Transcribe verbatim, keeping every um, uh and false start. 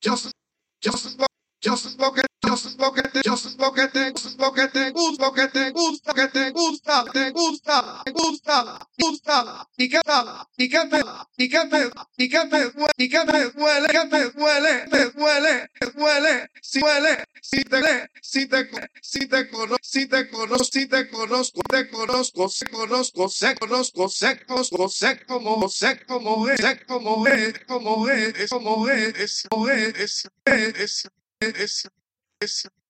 just, just, just lo que, just lo que te, just lo que te, just lo que te gusta, lo que te gusta, que te gusta, te gusta, te gusta, gusta, y que tal, y que te, y que te, y que te huele, y que te huele, que te huele, te huele, te huele, si huele, si te le, si te, si te conozco, si te conozco, si te conozco, te conozco, se conozco, se conozco, se conozco, sé como, sé como es, sé como es, como es, como es, como es, es, es, es, es.